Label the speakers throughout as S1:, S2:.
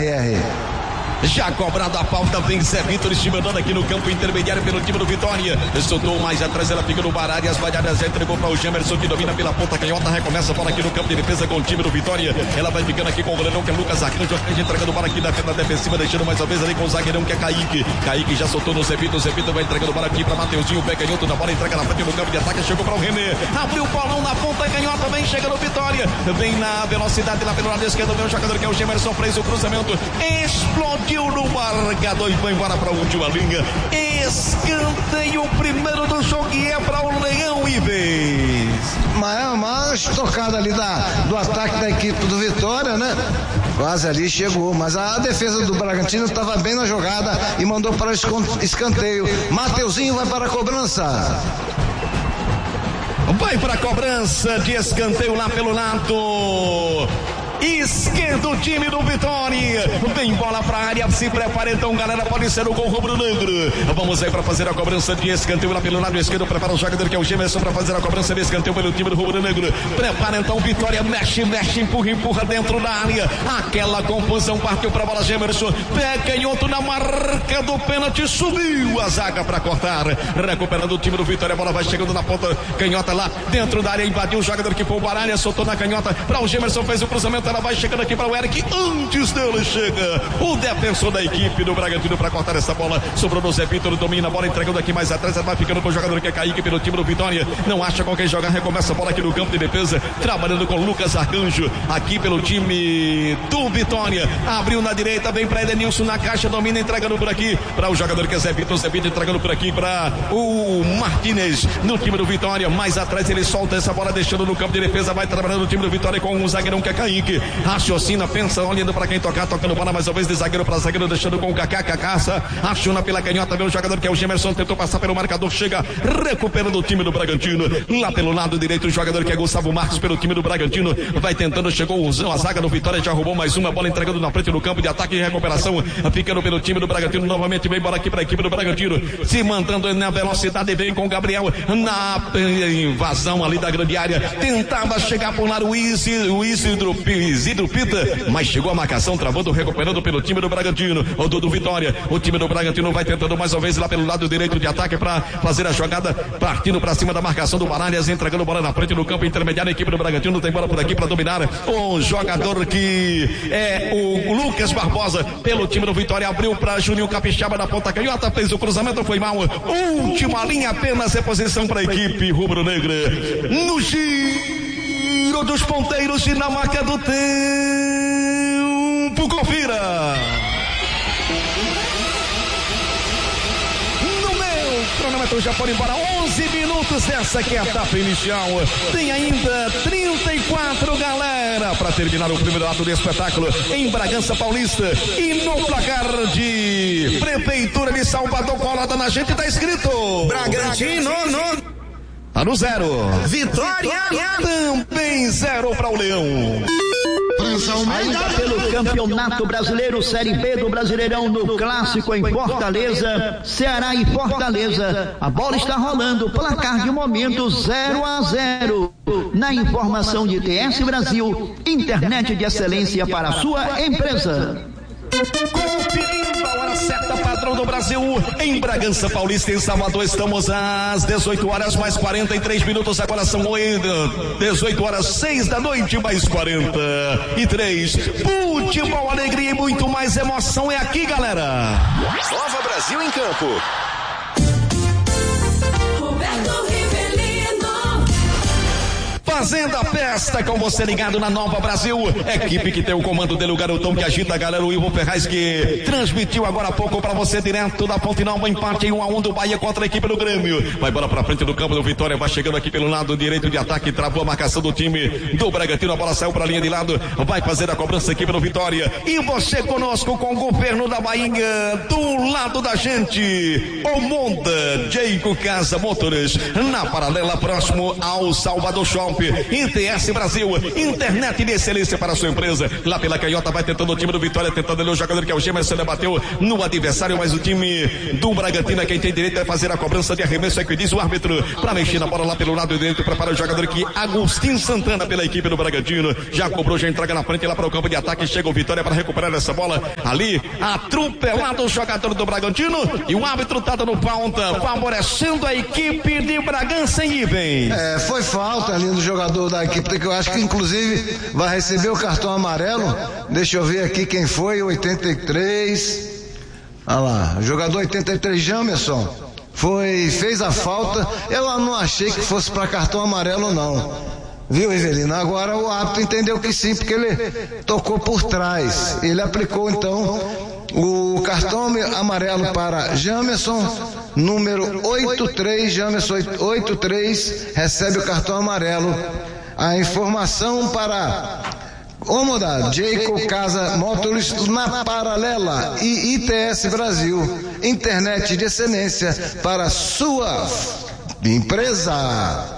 S1: RR.
S2: Já cobrado a falta, vem Zé Vitor estimulando aqui no campo intermediário pelo time do Vitória. Soltou mais atrás, ela fica no baralho, as valhadas entregou para o Gemerson que domina pela ponta canhota, recomeça a bola aqui no campo de defesa com o time do Vitória. Ela vai ficando aqui com o goleirão que é Lucas Arcanjo, entregando bola aqui na defensiva, deixando mais uma vez ali com o zagueirão que é Kaique. Kaique já soltou no Zé Vitor, Zé Vitor vai entregando bola aqui para Mateuzinho, pé canhoto na bola, entrega na frente no campo de ataque, chegou para o René, abriu o bolão na ponta canhota, vem chega no Vitória, vem na velocidade lá pelo lado esquerdo, vem o jogador que é o Gemerson, fez o cruzamento, explodiu no marcador e foi embora para a última linha. Escanteio primeiro do jogo e é para o Leão Ives.
S1: Mas tocada ali do ataque da equipe do Vitória, né? Quase ali chegou, mas a defesa do Bragantino estava bem na jogada e mandou para o escanteio. Mateuzinho vai para a cobrança.
S2: Vai para a cobrança de escanteio lá pelo lado esquerdo, time do Vitória. Vem bola pra área, se prepara então, galera, pode ser o gol rubro-negro. Vamos aí pra fazer a cobrança de escanteio lá pelo lado esquerdo, prepara o jogador que é o Gemerson pra fazer a cobrança de escanteio pelo time do rubro-negro. Prepara então, Vitória, mexe, empurra dentro da área. Aquela confusão, partiu pra bola, Gemerson, pé canhoto na marca do pênalti, subiu a zaga pra cortar, recuperando o time do Vitória, a bola vai chegando na ponta canhota lá dentro da área, invadiu o jogador que foi o Baralha, soltou na canhota pra o Gemerson, fez o cruzamento, ela vai chegando aqui para o Eric, antes dele chega o defensor da equipe do Bragantino para cortar essa bola, sobrou no Zé Vitor, domina a bola, entregando aqui mais atrás, ela vai ficando com o jogador que é Kaique pelo time do Vitória, não acha com quem jogar, recomeça a bola aqui no campo de defesa, trabalhando com Lucas Arcanjo, aqui pelo time do Vitória, abriu na direita, vem para Edenilson na caixa, domina, entregando por aqui para o jogador que é Zé Vitor entregando por aqui para o Martinez, no time do Vitória, mais atrás ele solta essa bola, deixando no campo de defesa, vai trabalhando o time do Vitória com o zagueirão que é Kaique, raciocina, pensa, olhando para quem tocar, tocando bola mais uma vez de zagueiro para zagueiro, deixando com o Kaká, caça, aciona pela canhota, vê o jogador que é o Gemerson, tentou passar pelo marcador, chega, recuperando o time do Bragantino, lá pelo lado direito, o jogador que é Gustavo Marcos pelo time do Bragantino, vai tentando, chegou a zaga do Vitória, já roubou mais uma bola, entregando na frente do campo de ataque e recuperação, ficando pelo time do Bragantino, novamente vem bola aqui para a equipe do Bragantino, se mandando na velocidade, vem com o Gabriel, na invasão ali da grande área, tentava chegar por lá o Isidro Pita, mas chegou a marcação, travando, recuperando pelo time do Bragantino, ou do Vitória, o time do Bragantino vai tentando mais uma vez lá pelo lado direito de ataque para fazer a jogada, partindo para cima da marcação do Baralhas, entregando bola na frente do campo intermediário, a equipe do Bragantino tem bola por aqui para dominar, o jogador que é o Lucas Barbosa, pelo time do Vitória, abriu para Juninho Capixaba na ponta canhota, fez o cruzamento, foi mal, última linha, apenas reposição para a equipe rubro-negra, no giro dos ponteiros e na marca do tempo, confira. No meu cronômetro já pode ir embora 11 minutos dessa que é a etapa inicial. Tem ainda 34, galera, para terminar o primeiro ato do espetáculo em Bragança Paulista. E no placar de Prefeitura de Salvador, colada na gente, tá escrito
S3: Bragantino,
S2: tá no 0.
S3: Vitória,
S2: também 0 para o Leão.
S4: Ainda pelo Campeonato Brasileiro Série B do Brasileirão, no Clássico em Fortaleza, Ceará e Fortaleza, a bola está rolando, placar de momento 0-0. Na informação de TS Brasil, internet de excelência para a sua empresa.
S2: Conferindo a hora certa, padrão do Brasil, em Bragança Paulista, em Salvador, estamos às 18 horas mais 43 minutos, agora são 18 horas 6 da noite mais 43. Futebol, alegria e muito mais emoção é aqui, galera.
S3: Nova Brasil em campo.
S2: Fazendo a festa com você ligado na Nova Brasil, equipe que tem o comando dele, o garotão que agita a galera, o Ivo Ferraz, que transmitiu agora há pouco pra você direto da Fonte Nova, empate em 1-1 do Bahia contra a equipe do Grêmio, vai bola pra frente do campo do Vitória, vai chegando aqui pelo lado direito de ataque, travou a marcação do time do Bragantino, a bola saiu pra linha de lado, vai fazer a cobrança aqui pelo Vitória, e você conosco com o governo da Bahia, do lado da gente, o Monda, Jeico Casa Motores, na paralela próximo ao Salvador Shopping. resolve. ITS Brasil, internet de excelência para a sua empresa. Lá pela canhota vai tentando o time do Vitória, tentando ali o jogador que é o Gemerson, bateu no adversário, mas o time do Bragantino, quem tem direito é fazer a cobrança de arremesso, é que diz o árbitro, para mexer na bola lá pelo lado direito, prepara o jogador aqui, Agostinho Santana pela equipe do Bragantino, já cobrou, já entrega na frente lá para o campo de ataque, chega o Vitória para recuperar essa bola, ali, atropelado o jogador do Bragantino, e o árbitro tá dando ponta, favorecendo a equipe de Bragança e Ivens.
S1: Foi falta ali do jogador da equipe, que eu acho que inclusive vai receber o cartão amarelo. Deixa eu ver aqui quem foi, 83. Olha lá, jogador 83, Jamerson. Fez a falta. Eu não achei que fosse para cartão amarelo, não. Viu, Rivelino? Agora o árbitro entendeu que sim, porque ele tocou por trás. Ele aplicou então o cartão amarelo para Jamerson, número 83. Jamerson 83 recebe o cartão amarelo. A informação para Omoda, Jayco Casa Motors na Paralela e ITS Brasil, internet de excelência para sua empresa.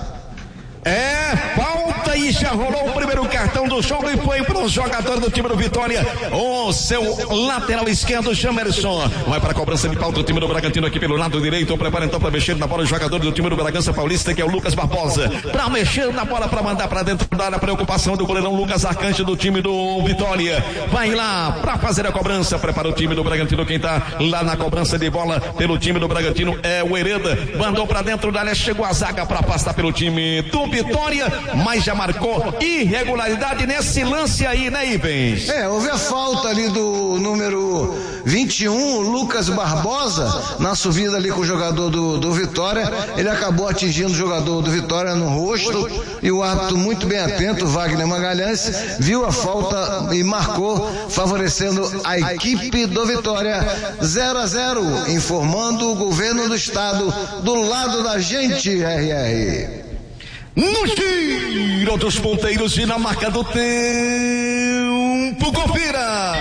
S2: Falta e já rolou o primeiro cartão do jogo e foi para o jogador do time do Vitória, o seu lateral esquerdo, Jamerson. Vai para a cobrança de falta o time do Bragantino aqui pelo lado direito. Prepara então para mexer na bola o jogador do time do Bragança Paulista, que é o Lucas Barbosa. Para mexer na bola, para mandar para dentro da área, preocupação do goleirão Lucas Arcante do time do Vitória. Vai lá para fazer a cobrança. Prepara o time do Bragantino. Quem tá lá na cobrança de bola pelo time do Bragantino é o Hereda. Mandou para dentro da área, chegou a zaga para afastar pelo time do Vitória, mas já marcou irregularidade nesse lance aí, né, Ivens?
S1: Houve a falta ali do número 21, Lucas Barbosa, na subida ali com o jogador do Vitória. Ele acabou atingindo o jogador do Vitória no rosto e o árbitro, muito bem atento, Wagner Magalhães, viu a falta e marcou, favorecendo a equipe do Vitória. 0-0, informando o governo do estado do lado da gente, RR.
S2: No giro dos ponteiros e na marca do tempo, confira.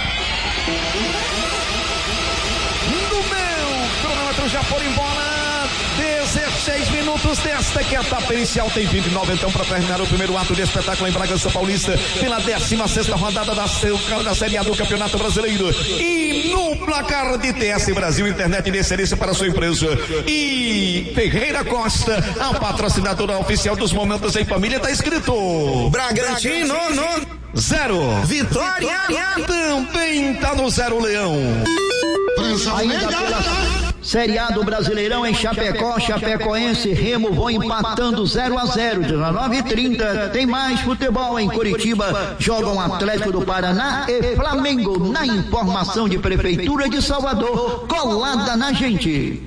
S2: No meu cronômetro já foram embora 16 minutos desta que é a etapa inicial. Tem 29 então para terminar o primeiro ato de espetáculo em Bragança Paulista pela 16ª rodada da Série A do Campeonato Brasileiro. E no placar de TS Brasil, internet de excelência para a sua empresa. E Ferreira Costa, a patrocinadora oficial dos Momentos em Família, está escrito
S3: Bragantino
S2: 0
S3: Vitória.
S2: Também tá no 0 Leão.
S4: Ainda pela Série A do Brasileirão em Chapecó, Chapecoense e Remo vão empatando 0-0, 19h30. Tem mais futebol em Curitiba, jogam Atlético do Paraná e Flamengo, na informação de Prefeitura de Salvador, colada na gente.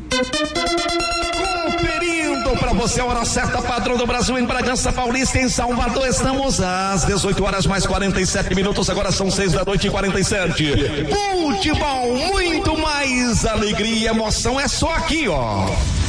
S2: Conferindo para você a hora certa, padrão do Brasil em Bragança Paulista, em Salvador. Estamos às 18 horas mais 47 minutos, agora são 6 da noite e 47. Futebol, muito mais alegria e emoção, é só aqui, ó.